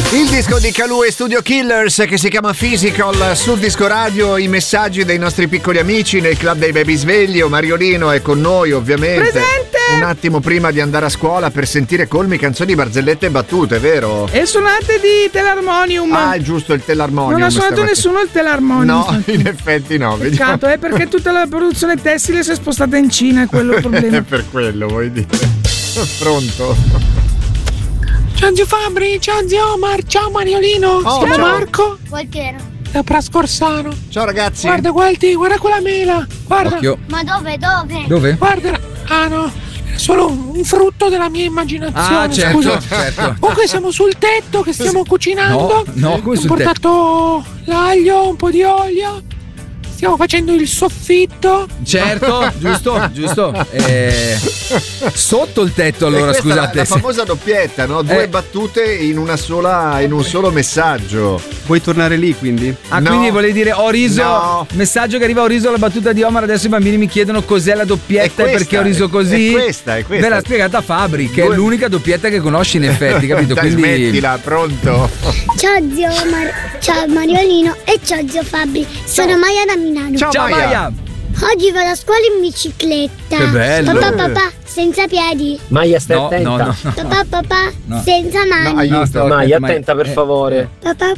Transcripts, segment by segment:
Il disco di Calù e Studio Killers che si chiama Physical sul disco radio. I messaggi dei nostri piccoli amici nel club dei baby sveglio. Mariolino è con noi ovviamente. Presente! Un attimo prima di andare a scuola per sentire colmi canzoni, barzellette e battute, vero? E suonate di Telarmonium. Ah, è giusto, il Telarmonium. Non ha suonato nessuno il Telarmonium. No, in effetti no. Peccato, perché tutta la produzione tessile si è spostata in Cina, è quello il problema. È per quello, vuoi dire. Pronto? Ciao zio Fabri, ciao zio Omar, ciao Mariolino, sono ciao. Marco Qualchera. da Prascorsano. Ciao ragazzi. Guarda quella mela, guarda. Occhio. Ma dove? Dove? Guarda, no, è solo un frutto della mia immaginazione. Ah, certo, scusa. certo. Comunque siamo sul tetto che stiamo cucinando. No, come Ho sul tetto? portato l'aglio, un po' di olio. Stiamo facendo il soffitto. Certo, giusto. Sotto il tetto, allora, Questa scusate. La famosa doppietta, no? Due battute in un solo messaggio. Vuoi tornare lì quindi? Ah, No. quindi volevi dire ho riso. No. Messaggio che arriva, ho riso la battuta di Omar. Adesso i bambini mi chiedono cos'è la doppietta e perché ho riso così. È questa. Ve l'ha spiegata Fabri, che è l'unica doppietta che conosci in effetti, capito? Dai, Quindi smettila, pronto? Ciao zio ciao Mariolino e ciao zio Fabri. Sono Maia da Milano. Ciao Maia. Oggi vado a scuola in bicicletta. Che bello. Papà, senza piedi. Maia, stai attenta. No. Papà, No. senza mani. No, aiuto. Maia, attenta per favore. Papà,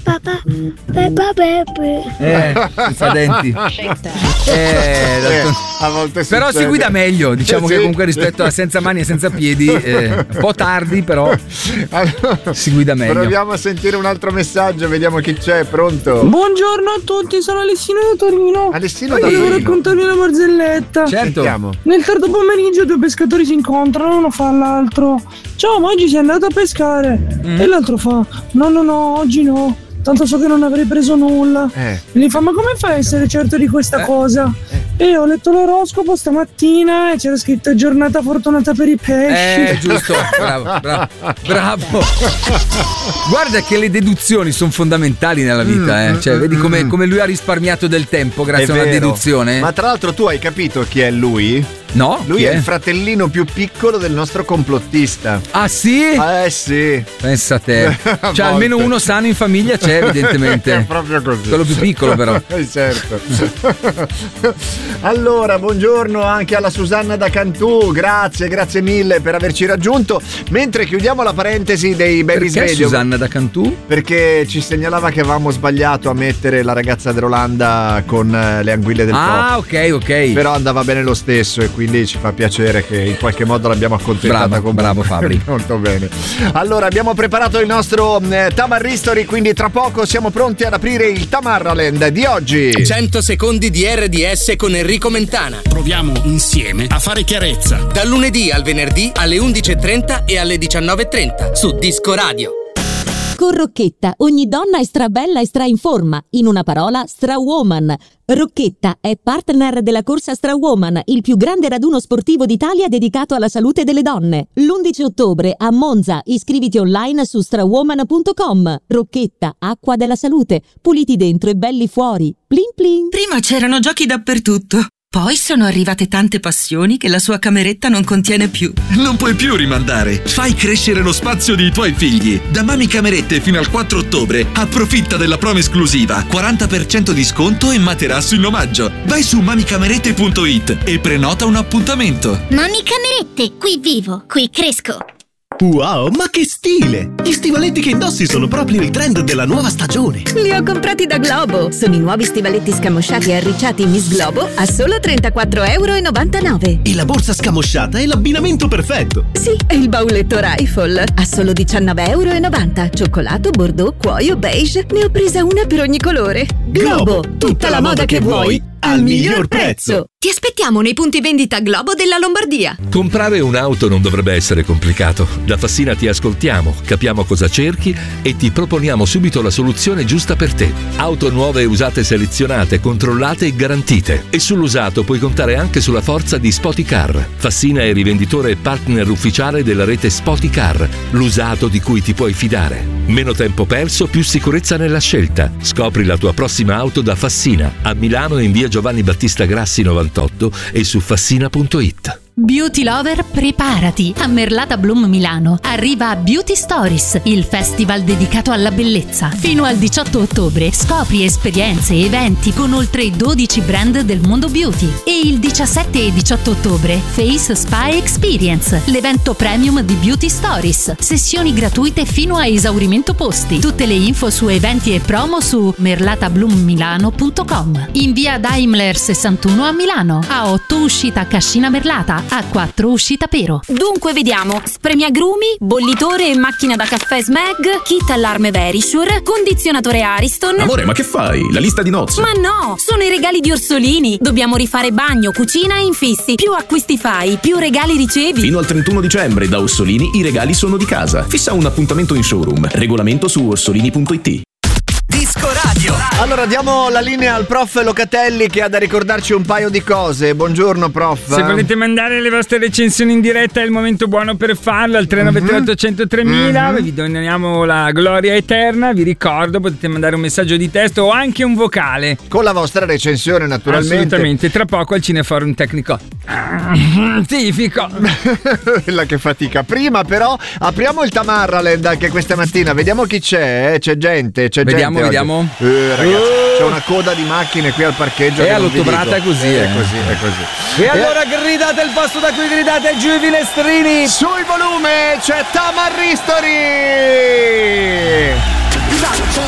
Senza denti. A volte Però si succede. guida meglio, diciamo Sì. che comunque rispetto a senza mani e senza piedi, un po' tardi, però Allora, si guida meglio. proviamo a sentire un altro messaggio, vediamo chi c'è, pronto? Buongiorno a tutti, sono Alessino da Torino. Alessino da Volevo Torino. raccontarvi una barzelletta. Certo. Sentiamo. Nel tardo pomeriggio due pescatori si incontrano, uno fa all'altro: ciao, ma oggi sei andato a pescare? E l'altro fa: no, oggi no, tanto so che non avrei preso nulla. E gli fa: ma come fai a essere certo di questa cosa? E ho letto l'oroscopo stamattina e c'era scritto giornata fortunata per i pesci. Giusto, bravo. Guarda che le deduzioni sono fondamentali nella vita, cioè vedi come lui ha risparmiato del tempo grazie È a una vero. deduzione. Ma tra l'altro tu hai capito chi è lui? No? Lui Chi è il fratellino più piccolo del nostro complottista. Ah sì? Sì. Pensa a te. A Cioè almeno volte. uno sano in famiglia c'è evidentemente. È proprio così. Quello più piccolo però. Certo. Allora, buongiorno anche alla Susanna da Cantù. Grazie mille per averci raggiunto. Mentre chiudiamo la parentesi dei baby Perché sveglio. Susanna da Cantù? Perché ci segnalava che avevamo sbagliato a mettere la ragazza dell'Olanda con le anguille del Ah, pop. ok. Però andava bene lo stesso e quindi ci fa piacere che in qualche modo l'abbiamo accontentata. Bravo Fabri. Molto bene. Allora abbiamo preparato il nostro Tamar History, quindi tra poco siamo pronti ad aprire il Tamarraland di oggi. 100 secondi di RDS con Enrico Mentana. Proviamo insieme a fare chiarezza. Dal lunedì al venerdì alle 11.30 e alle 19.30 su Disco Radio. Con Rocchetta ogni donna è strabella e stra in forma. In una parola, Strawoman. Rocchetta è partner della corsa Strawoman, il più grande raduno sportivo d'Italia dedicato alla salute delle donne. L'11 ottobre a Monza. Iscriviti online su strawoman.com. Rocchetta, acqua della salute. Puliti dentro e belli fuori. Plin plin. Prima c'erano giochi dappertutto. Poi sono arrivate tante passioni che la sua cameretta non contiene più. Non puoi più rimandare. Fai crescere lo spazio dei tuoi figli. Da Mami Camerette fino al 4 ottobre approfitta della promo esclusiva. 40% di sconto e materasso in omaggio. Vai su mamicamerette.it e prenota un appuntamento. Mami Camerette, qui vivo, qui cresco. Wow, ma che stile! Gli stivaletti che indossi sono proprio il trend della nuova stagione. Li ho comprati da Globo. Sono i nuovi stivaletti scamosciati e arricciati Miss Globo a solo 34,99 €. E la borsa scamosciata è l'abbinamento perfetto. Sì, e il bauletto Rifle a solo 19,90 €. Cioccolato, bordeaux, cuoio, beige. Ne ho presa una per ogni colore. Globo, tutta la moda che vuoi al miglior prezzo. Ti aspettiamo nei punti vendita Globo della Lombardia. Comprare un'auto non dovrebbe essere complicato. Da Fassina ti ascoltiamo, capiamo cosa cerchi e ti proponiamo subito la soluzione giusta per te. Auto nuove e usate selezionate, controllate e garantite. E sull'usato puoi contare anche sulla forza di Spoticar. Fassina è rivenditore e partner ufficiale della rete Spoticar, l'usato di cui ti puoi fidare. Meno tempo perso, più sicurezza nella scelta. Scopri la tua prossima auto da Fassina, a Milano in via Giovanni Battista Grassi 98 e su fassina.it. Beauty lover, preparati! A Merlata Bloom Milano arriva Beauty Stories, il festival dedicato alla bellezza. Fino al 18 ottobre scopri esperienze e eventi con oltre 12 brand del mondo beauty. E il 17 e 18 ottobre Face Spa Experience, l'evento premium di Beauty Stories. Sessioni gratuite fino a esaurimento posti. Tutte le info su eventi e promo su merlatablummilano.com. In via Daimler 61 a Milano, A8 uscita Cascina Merlata, A4 uscita Pero. Dunque vediamo: spremiagrumi, bollitore e macchina da caffè Smeg, kit allarme Verisure, condizionatore Ariston. Amore, ma che fai? La lista di nozze? Ma no, sono i regali di Orsolini. Dobbiamo rifare bagno, cucina e infissi. Più acquisti fai, più regali ricevi. Fino al 31 dicembre da Orsolini i regali sono di casa. Fissa un appuntamento in showroom. Regolamento su orsolini.it. Disco Radio. Allora diamo la linea al prof Locatelli che ha da ricordarci un paio di cose. Buongiorno prof. Se volete mandare le vostre recensioni in diretta è il momento buono per farlo, al 393 800 3000. Vi doniamo la gloria eterna. Vi ricordo, potete mandare un messaggio di testo o anche un vocale con la vostra recensione, naturalmente. Assolutamente. Tra poco al Cineforum Tecnico Tifico. Quella che fatica. Prima però apriamo il Tamarraland anche questa mattina. Vediamo chi c'è. C'è gente. Vediamo. Ragazzi, c'è una coda di macchine qui al parcheggio. E all'ottobrata è così. È così. E allora gridate il posto da cui gridate giù i finestrini. Sul volume c'è Tamarristori.